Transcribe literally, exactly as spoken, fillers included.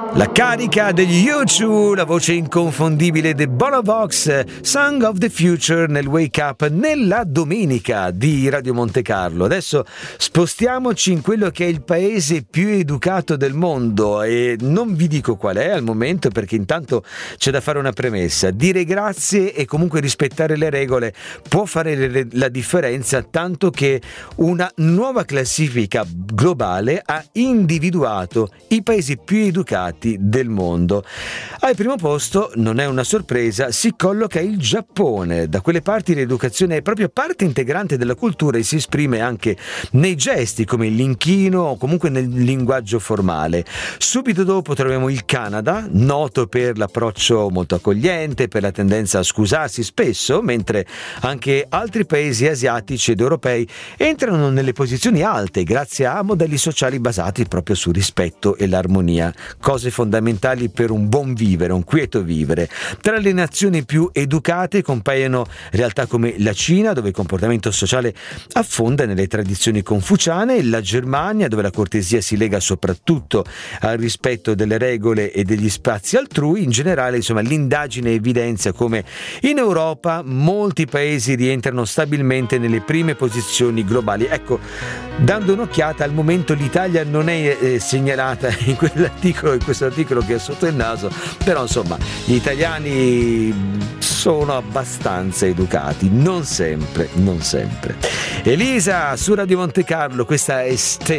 La carica degli U due, la voce inconfondibile di Bono Vox, Song of the Future nel Wake Up nella domenica di Radio Monte Carlo. Adesso spostiamoci in quello che è il paese più educato del mondo e non vi dico qual è al momento, perché intanto c'è da fare una premessa. Dire grazie e comunque rispettare le regole può fare la differenza, tanto che una nuova classifica globale ha individuato i paesi più educati del mondo. Al primo posto, non è una sorpresa, si colloca il Giappone. Da quelle parti l'educazione è proprio parte integrante della cultura e si esprime anche nei gesti come l'inchino o comunque nel linguaggio formale. Subito dopo troviamo il Canada, noto per l'approccio molto accogliente, per la tendenza a scusarsi spesso, mentre anche altri paesi asiatici ed europei entrano nelle posizioni alte grazie a modelli sociali basati proprio sul rispetto e l'armonia, cose fondamentali per un buon vivere, un quieto vivere. Tra le nazioni più educate compaiono realtà come la Cina, dove il comportamento sociale affonda nelle tradizioni confuciane, la Germania, dove la cortesia si lega soprattutto al rispetto delle regole e degli spazi altrui. In generale, insomma, l'indagine evidenzia come in Europa molti paesi rientrano stabilmente nelle prime posizioni globali. Ecco, dando un'occhiata, al momento l'Italia non è eh, segnalata in quell'articolo, in questo articolo che è sotto il naso, però insomma gli italiani sono abbastanza educati, non sempre, non sempre. Elisa su Radio Monte Carlo, questa è Stay.